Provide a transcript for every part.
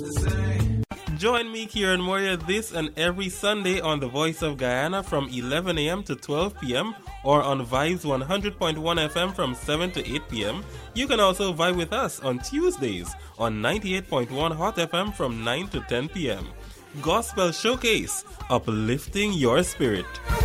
Join me, Kieran Moria, this and every Sunday on The Voice of Guyana from 11 a.m. to 12 p.m. or on Vibes 100.1 FM from 7 to 8 p.m. You can also vibe with us on Tuesdays on 98.1 Hot FM from 9 to 10 p.m. Gospel Showcase, uplifting your spirit.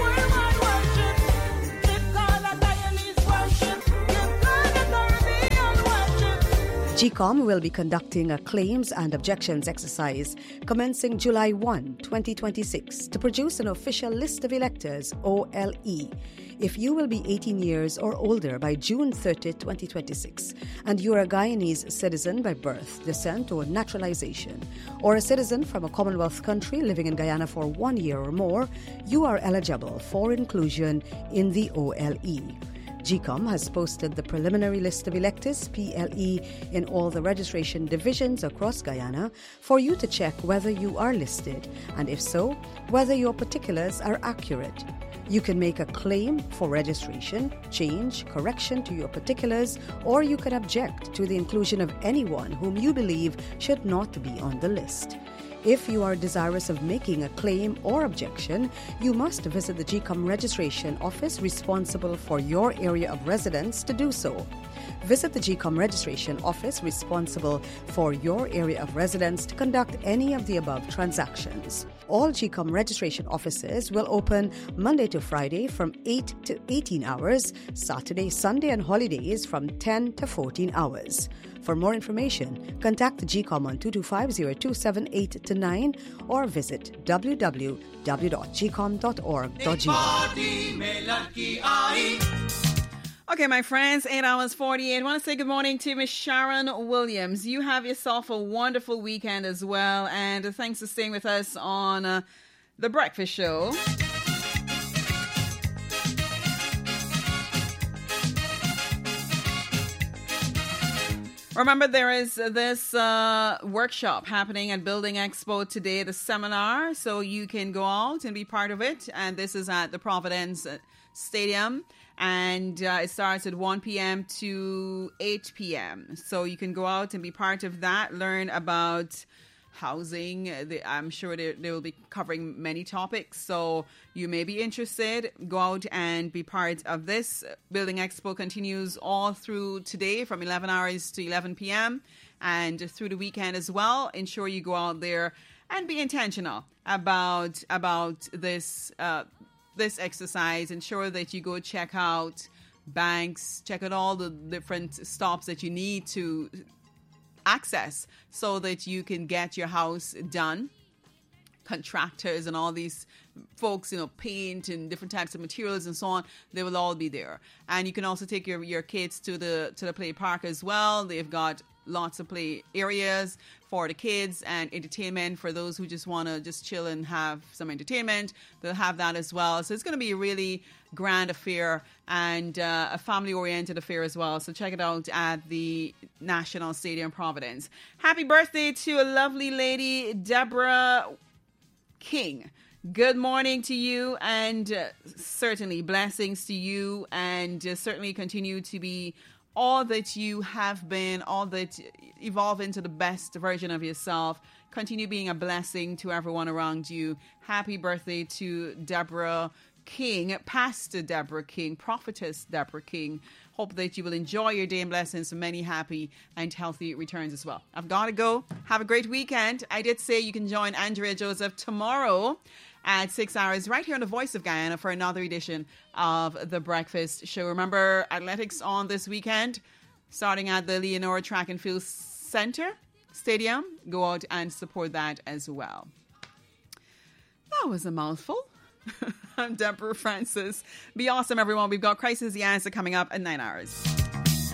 GCOM will be conducting a claims and objections exercise commencing July 1, 2026 to produce an official list of electors, OLE. If you will be 18 years or older by June 30, 2026, and you are a Guyanese citizen by birth, descent, or naturalization, or a citizen from a Commonwealth country living in Guyana for 1 year or more, you are eligible for inclusion in the OLE. GCOM has posted the preliminary list of electors, PLE, in all the registration divisions across Guyana for you to check whether you are listed, and if so, whether your particulars are accurate. You can make a claim for registration, change, correction to your particulars, or you can object to the inclusion of anyone whom you believe should not be on the list. If you are desirous of making a claim or objection, you must visit the GCOM registration office responsible for your area of residence to do so. Visit the GCOM registration office responsible for your area of residence to conduct any of the above transactions. All GCOM registration offices will open Monday to Friday from 8 to 18 hours, Saturday, Sunday and holidays from 10 to 14 hours. For more information, contact the GCOM on 225-0278-9 or visit www.gcom.org.gm. Okay, my friends, 8 hours 48. I want to say good morning to Miss Sharon Williams. You have yourself a wonderful weekend as well, and thanks for staying with us on The Breakfast Show. Remember, there is this workshop happening at Building Expo today, the seminar, so you can go out and be part of it. And this is at the Providence Stadium, and it starts at 1 p.m. to 8 p.m. So you can go out and be part of that, learn about housing. I'm sure they will be covering many topics, so you may be interested. Go out and be part of this. Building Expo continues all through today from 11 hours to 11 p.m. and through the weekend as well. Ensure you go out there and be intentional about this this exercise. Ensure that you go check out banks, check out all the different stops that you need to access so that you can get your house done. Contractors and all these folks, paint and different types of materials and so on, they will all be there. And you can also take your kids to the play park as well. They've got lots of play areas for the kids and entertainment for those who just want to just chill and have some entertainment. They'll have that as well. So it's going to be a really grand affair and a family-oriented affair as well. So check it out at the National Stadium, Providence. Happy birthday to a lovely lady, Deborah King. Good morning to you, and certainly blessings to you, and certainly continue to be all that you have been, all that evolve into the best version of yourself. Continue being a blessing to everyone around you. Happy birthday to Deborah King, Pastor Deborah King, Prophetess Deborah King. Hope that you will enjoy your day and blessings, many happy and healthy returns as well. I've got to go. Have a great weekend. I did say you can join Andrea Joseph tomorrow at 6 hours right here on The Voice of Guyana for another edition of The Breakfast Show. Remember, athletics on this weekend, starting at the Leonora Track and Field Stadium. Go out and support that as well. That was a mouthful. I'm Deborah Francis. Be awesome, everyone. We've got Crisis the Answer coming up at 9 hours.